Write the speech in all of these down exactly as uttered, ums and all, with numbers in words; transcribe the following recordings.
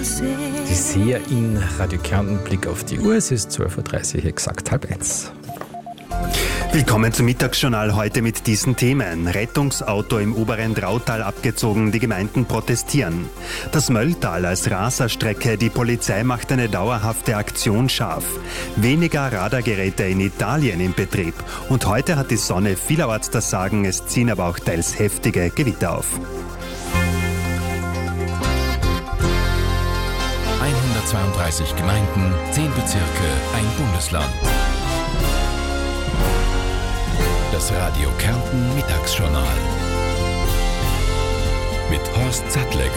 Sie sehen in Radio Kärnten Blick auf die Uhr. Es ist zwölf Uhr dreißig, exakt halb eins. Willkommen zum Mittagsjournal heute mit diesen Themen. Rettungsauto im oberen Drautal abgezogen, die Gemeinden protestieren. Das Mölltal als Raserstrecke, die Polizei macht eine dauerhafte Aktion scharf. Weniger Radargeräte in Italien in Betrieb. Und heute hat die Sonne vielerorts das Sagen, es ziehen aber auch teils heftige Gewitter auf. hundertzweiunddreißig Gemeinden, zehn Bezirke, ein Bundesland. Das Radio Kärnten Mittagsjournal mit Horst Sattlegger.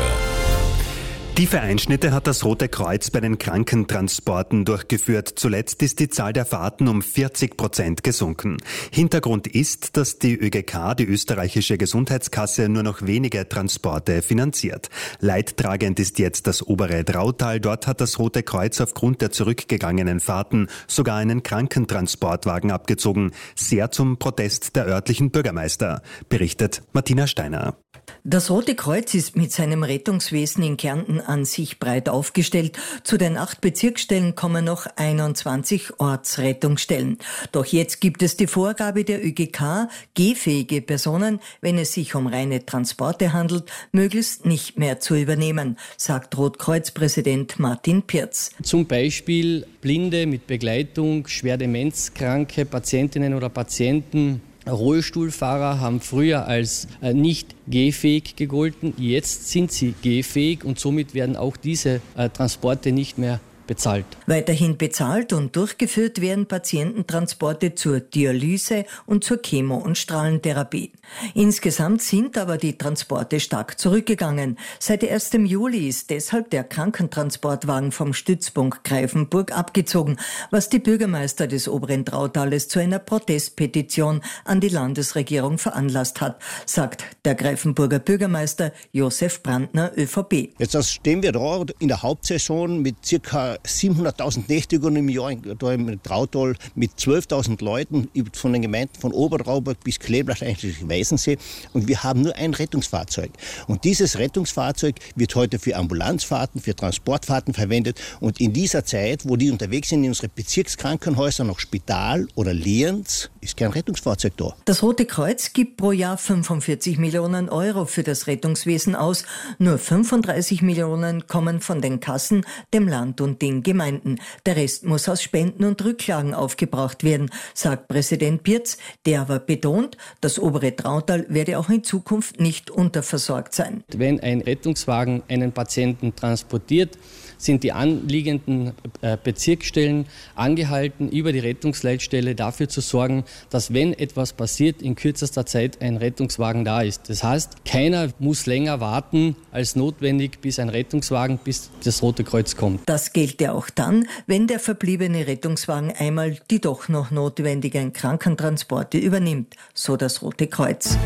Tiefe Einschnitte hat das Rote Kreuz bei den Krankentransporten durchgeführt. Zuletzt ist die Zahl der Fahrten um vierzig Prozent gesunken. Hintergrund ist, dass die ÖGK, die österreichische Gesundheitskasse, nur noch wenige Transporte finanziert. Leidtragend ist jetzt das obere Drautal. Dort hat das Rote Kreuz aufgrund der zurückgegangenen Fahrten sogar einen Krankentransportwagen abgezogen. Sehr zum Protest der örtlichen Bürgermeister, berichtet Martina Steiner. Das Rote Kreuz ist mit seinem Rettungswesen in Kärnten an sich breit aufgestellt. Zu den acht Bezirksstellen kommen noch einundzwanzig Ortsrettungsstellen. Doch jetzt gibt es die Vorgabe der ÖGK, gehfähige Personen, wenn es sich um reine Transporte handelt, möglichst nicht mehr zu übernehmen, sagt Rotkreuz-Präsident Martin Pirz. Zum Beispiel Blinde mit Begleitung, schwer demenzkranke Patientinnen oder Patienten, Rollstuhlfahrer haben früher als nicht gehfähig gegolten. Jetzt sind sie gehfähig und somit werden auch diese Transporte nicht mehr bezahlt. Weiterhin bezahlt und durchgeführt werden Patiententransporte zur Dialyse und zur Chemo- und Strahlentherapie. Insgesamt sind aber die Transporte stark zurückgegangen. Seit ersten Juli ist deshalb der Krankentransportwagen vom Stützpunkt Greifenburg abgezogen, was die Bürgermeister des oberen Drautales zu einer Protestpetition an die Landesregierung veranlasst hat, sagt der Greifenburger Bürgermeister Josef Brandner, ÖVP. Jetzt stehen wir da in der Hauptsaison mit circa siebenhunderttausend Nächtigern im Jahr da im Drautal mit zwölftausend Leuten von den Gemeinden von Oberdrauberg bis Kleeblatt, eigentlich Weißensee. Und wir haben nur ein Rettungsfahrzeug. Und dieses Rettungsfahrzeug wird heute für Ambulanzfahrten, für Transportfahrten verwendet. Und in dieser Zeit, wo die unterwegs sind in unsere Bezirkskrankenhäuser, noch Spital oder Lienz, ist kein Rettungsfahrzeug da. Das Rote Kreuz gibt pro Jahr fünfundvierzig Millionen Euro für das Rettungswesen aus. Nur fünfunddreißig Millionen kommen von den Kassen, dem Land und den Gemeinden. Der Rest muss aus Spenden und Rücklagen aufgebracht werden, sagt Präsident Pirz, der aber betont, das obere Drautal werde auch in Zukunft nicht unterversorgt sein. Wenn ein Rettungswagen einen Patienten transportiert, sind die anliegenden Bezirksstellen angehalten, über die Rettungsleitstelle dafür zu sorgen, dass, wenn etwas passiert, in kürzester Zeit ein Rettungswagen da ist. Das heißt, keiner muss länger warten als notwendig, bis ein Rettungswagen, bis das Rote Kreuz kommt. Das gilt ja auch dann, wenn der verbliebene Rettungswagen einmal die doch noch notwendigen Krankentransporte übernimmt, so das Rote Kreuz.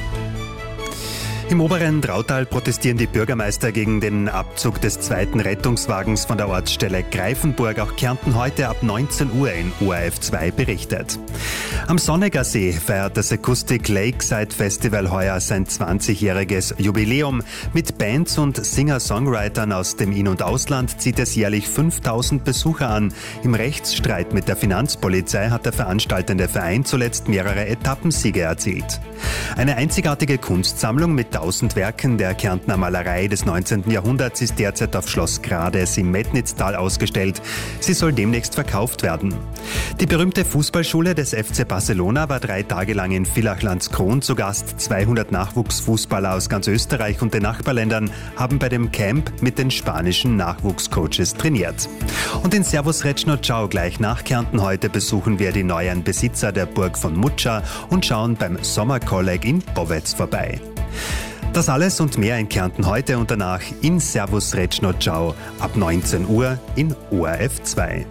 Im oberen Drautal protestieren die Bürgermeister gegen den Abzug des zweiten Rettungswagens von der Ortsstelle Greifenburg. Auch Kärnten heute ab neunzehn Uhr in O R F zwei berichtet. Am Sonneger See feiert das Acoustic Lakeside Festival heuer sein zwanzigjähriges Jubiläum. Mit Bands und Singer-Songwritern aus dem In- und Ausland zieht es jährlich fünftausend Besucher an. Im Rechtsstreit mit der Finanzpolizei hat der veranstaltende Verein zuletzt mehrere Etappensiege erzielt. Eine einzigartige Kunstsammlung mit tausend Werken der Kärntner Malerei des neunzehnten Jahrhunderts ist derzeit auf Schloss Grades im Metnitztal ausgestellt. Sie soll demnächst verkauft werden. Die berühmte Fußballschule des F C Barcelona war drei Tage lang in Villach-Landskron zu Gast. zweihundert Nachwuchsfußballer aus ganz Österreich und den Nachbarländern haben bei dem Camp mit den spanischen Nachwuchscoaches trainiert. Und in Servus Reczno Ciao gleich nach Kärnten heute besuchen wir die neuen Besitzer der Burg von Mutscha und schauen beim Sommerkolleg in Bowetz vorbei. Das alles und mehr in Kärnten heute und danach in Servus Reczno Ciao ab neunzehn Uhr in O R F zwei.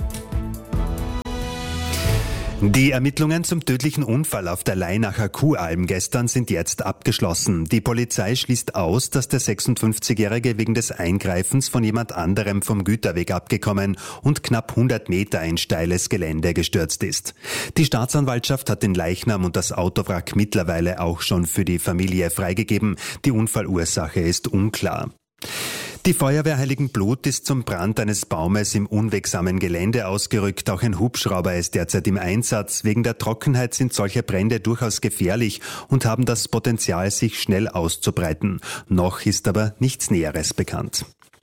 Die Ermittlungen zum tödlichen Unfall auf der Leinacher Kuhalm gestern sind jetzt abgeschlossen. Die Polizei schließt aus, dass der sechsundfünfzigjährige wegen des Eingreifens von jemand anderem vom Güterweg abgekommen und knapp hundert Meter in steiles Gelände gestürzt ist. Die Staatsanwaltschaft hat den Leichnam und das Autowrack mittlerweile auch schon für die Familie freigegeben. Die Unfallursache ist unklar. Die Feuerwehr Heiligenblut ist zum Brand eines Baumes im unwegsamen Gelände ausgerückt. Auch ein Hubschrauber ist derzeit im Einsatz. Wegen der Trockenheit sind solche Brände durchaus gefährlich und haben das Potenzial, sich schnell auszubreiten. Noch ist aber nichts Näheres bekannt.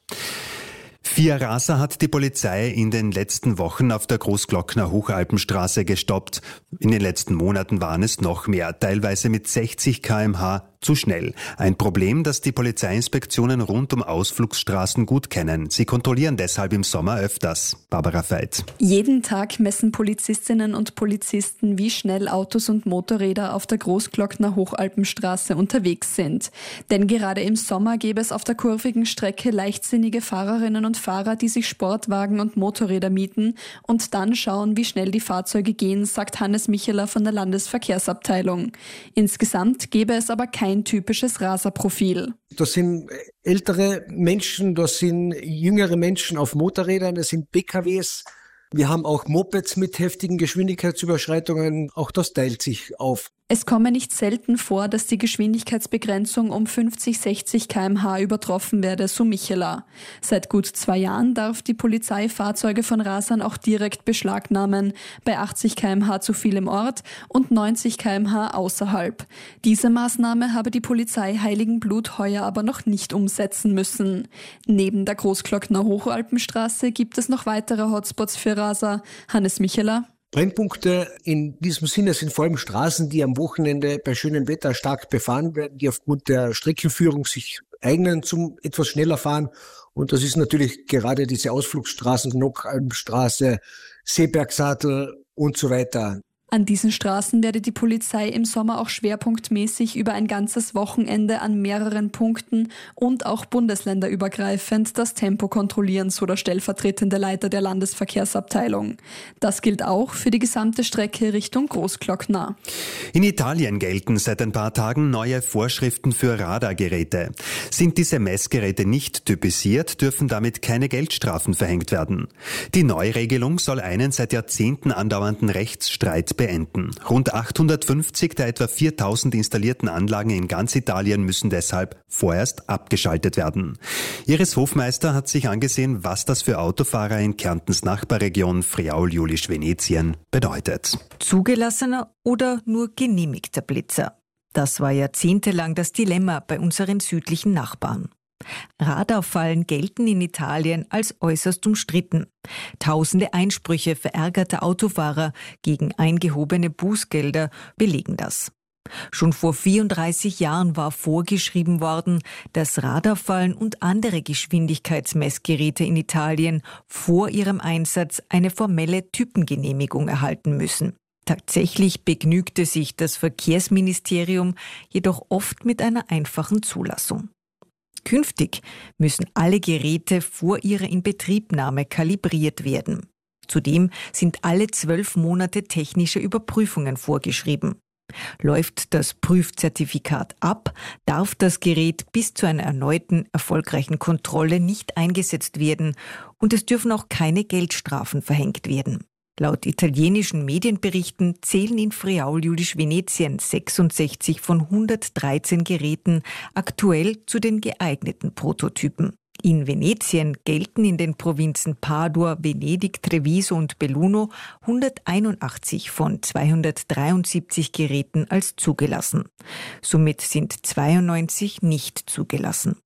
Vier Raser hat die Polizei in den letzten Wochen auf der Großglockner Hochalpenstraße gestoppt. In den letzten Monaten waren es noch mehr, teilweise mit sechzig Kilometer pro Stunde zu schnell. Ein Problem, das die Polizeiinspektionen rund um Ausflugsstraßen gut kennen. Sie kontrollieren deshalb im Sommer öfters. Barbara Veit. Jeden Tag messen Polizistinnen und Polizisten, wie schnell Autos und Motorräder auf der Großglockner Hochalpenstraße unterwegs sind. Denn gerade im Sommer gäbe es auf der kurvigen Strecke leichtsinnige Fahrerinnen und Fahrer, die sich Sportwagen und Motorräder mieten und dann schauen, wie schnell die Fahrzeuge gehen, sagt Hannes Micheler von der Landesverkehrsabteilung. Insgesamt gäbe es aber kein typisches Raserprofil. Das sind ältere Menschen, das sind jüngere Menschen auf Motorrädern, das sind P K Ws. Wir haben auch Mopeds mit heftigen Geschwindigkeitsüberschreitungen. Auch das teilt sich auf. Es komme nicht selten vor, dass die Geschwindigkeitsbegrenzung um fünfzig, sechzig Kilometer pro Stunde übertroffen werde, so Micheler. Seit gut zwei Jahren darf die Polizei Fahrzeuge von Rasern auch direkt beschlagnahmen, bei achtzig Kilometer pro Stunde zu viel im Ort und neunzig Kilometer pro Stunde außerhalb. Diese Maßnahme habe die Polizei Heiligenblut heuer aber noch nicht umsetzen müssen. Neben der Großglockner Hochalpenstraße gibt es noch weitere Hotspots für Raser. Hannes Micheler. Brennpunkte in diesem Sinne sind vor allem Straßen, die am Wochenende bei schönem Wetter stark befahren werden, die aufgrund der Streckenführung sich eignen zum etwas schneller fahren. Und das ist natürlich gerade diese Ausflugsstraßen, Knockalpenstraße, Seebergsattel und so weiter. An diesen Straßen werde die Polizei im Sommer auch schwerpunktmäßig über ein ganzes Wochenende an mehreren Punkten und auch bundesländerübergreifend das Tempo kontrollieren, so der stellvertretende Leiter der Landesverkehrsabteilung. Das gilt auch für die gesamte Strecke Richtung Großglockner. In Italien gelten seit ein paar Tagen neue Vorschriften für Radargeräte. Sind diese Messgeräte nicht typisiert, dürfen damit keine Geldstrafen verhängt werden. Die Neuregelung soll einen seit Jahrzehnten andauernden Rechtsstreit beenden. Rund achthundertfünfzig der etwa viertausend installierten Anlagen in ganz Italien müssen deshalb vorerst abgeschaltet werden. Iris Hofmeister hat sich angesehen, was das für Autofahrer in Kärntens Nachbarregion Friaul-Julisch-Venetien bedeutet. Zugelassener oder nur genehmigter Blitzer? Das war jahrzehntelang das Dilemma bei unseren südlichen Nachbarn. Radarfallen gelten in Italien als äußerst umstritten. Tausende Einsprüche verärgerter Autofahrer gegen eingehobene Bußgelder belegen das. Schon vor vierunddreißig Jahren war vorgeschrieben worden, dass Radarfallen und andere Geschwindigkeitsmessgeräte in Italien vor ihrem Einsatz eine formelle Typengenehmigung erhalten müssen. Tatsächlich begnügte sich das Verkehrsministerium jedoch oft mit einer einfachen Zulassung. Künftig müssen alle Geräte vor ihrer Inbetriebnahme kalibriert werden. Zudem sind alle zwölf Monate technische Überprüfungen vorgeschrieben. Läuft das Prüfzertifikat ab, darf das Gerät bis zu einer erneuten erfolgreichen Kontrolle nicht eingesetzt werden und es dürfen auch keine Geldstrafen verhängt werden. Laut italienischen Medienberichten zählen in Friaul-Julisch-Venetien sechsundsechzig von hundertdreizehn Geräten aktuell zu den geeigneten Prototypen. In Venetien gelten in den Provinzen Padua, Venedig, Treviso und Belluno hunderteinundachtzig von zweihundertdreiundsiebzig Geräten als zugelassen. Somit sind zweiundneunzig nicht zugelassen.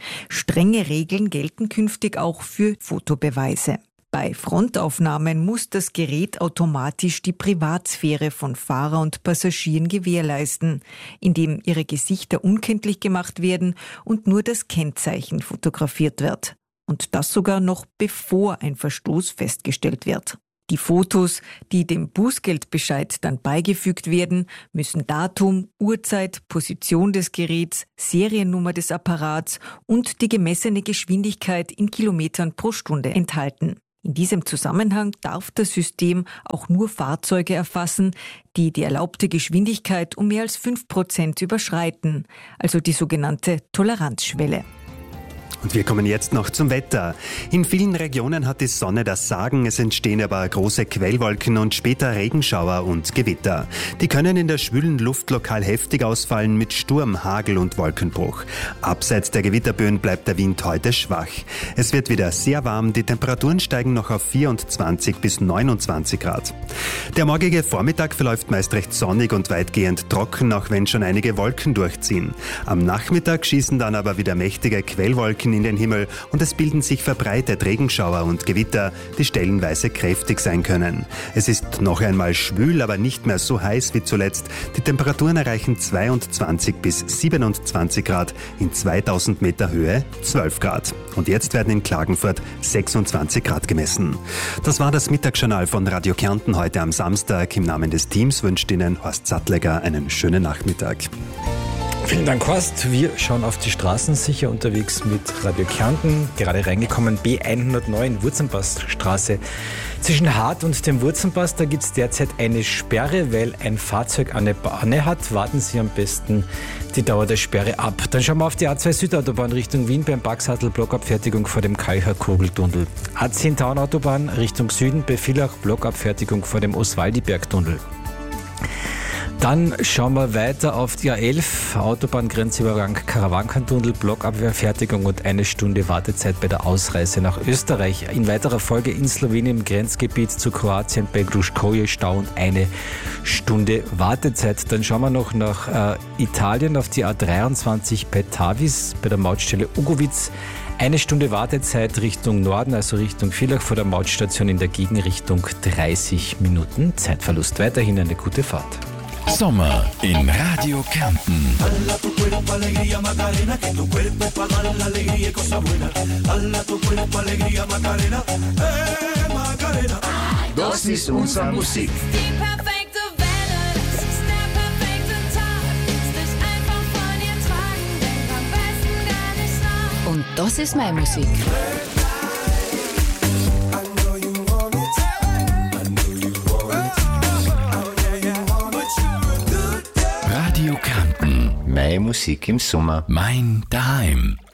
Strenge Regeln gelten künftig auch für Fotobeweise. Bei Frontaufnahmen muss das Gerät automatisch die Privatsphäre von Fahrer und Passagieren gewährleisten, indem ihre Gesichter unkenntlich gemacht werden und nur das Kennzeichen fotografiert wird. Und das sogar noch bevor ein Verstoß festgestellt wird. Die Fotos, die dem Bußgeldbescheid dann beigefügt werden, müssen Datum, Uhrzeit, Position des Geräts, Seriennummer des Apparats und die gemessene Geschwindigkeit in Kilometern pro Stunde enthalten. In diesem Zusammenhang darf das System auch nur Fahrzeuge erfassen, die die erlaubte Geschwindigkeit um mehr als fünf Prozent überschreiten, also die sogenannte Toleranzschwelle. Und wir kommen jetzt noch zum Wetter. In vielen Regionen hat die Sonne das Sagen, es entstehen aber große Quellwolken und später Regenschauer und Gewitter. Die können in der schwülen Luft lokal heftig ausfallen mit Sturm, Hagel und Wolkenbruch. Abseits der Gewitterböen bleibt der Wind heute schwach. Es wird wieder sehr warm, die Temperaturen steigen noch auf vierundzwanzig bis neunundzwanzig Grad. Der morgige Vormittag verläuft meist recht sonnig und weitgehend trocken, auch wenn schon einige Wolken durchziehen. Am Nachmittag schießen dann aber wieder mächtige Quellwolken in den Himmel und es bilden sich verbreitet Regenschauer und Gewitter, die stellenweise kräftig sein können. Es ist noch einmal schwül, aber nicht mehr so heiß wie zuletzt. Die Temperaturen erreichen zweiundzwanzig bis siebenundzwanzig Grad, in zweitausend Meter Höhe zwölf Grad. Und jetzt werden in Klagenfurt sechsundzwanzig Grad gemessen. Das war das Mittagsjournal von Radio Kärnten heute am Samstag. Im Namen des Teams wünscht Ihnen Horst Sattlegger einen schönen Nachmittag. Vielen Dank, Horst. Wir schauen auf die Straßen, sicher unterwegs mit Radio Kärnten. Gerade reingekommen, B hundertneun, Wurzenpassstraße. Zwischen Hart und dem Wurzenpass, da gibt es derzeit eine Sperre, weil ein Fahrzeug eine Panne hat. Warten Sie am besten die Dauer der Sperre ab. Dann schauen wir auf die A zwei Südautobahn Richtung Wien beim Baxhatl, Blockabfertigung vor dem Kalcher Kugeltunnel. A zehn Taunautobahn Richtung Süden bei Villach, Blockabfertigung vor dem Oswaldibergtunnel. Dann schauen wir weiter auf die A elf, Autobahngrenzübergang Karawankentunnel, Blockabwehrfertigung und eine Stunde Wartezeit bei der Ausreise nach Österreich. In weiterer Folge in Slowenien im Grenzgebiet zu Kroatien bei Gruškovje Stau und eine Stunde Wartezeit. Dann schauen wir noch nach äh, Italien auf die A dreiundzwanzig bei Tavis bei der Mautstelle Ugovic. Eine Stunde Wartezeit Richtung Norden, also Richtung Villach vor der Mautstation in der Gegenrichtung dreißig Minuten Zeitverlust. Weiterhin eine gute Fahrt. Sommer in Radio Kärnten. Das ist unsere Musik. Die perfekte Welle, das ist der perfekte Tag. Lass dich einfach von ihr tragen, denk am besten gar nicht nach. Und das ist meine Musik. Radio Kärnten. Meine Musik im Sommer. Mein Daheim.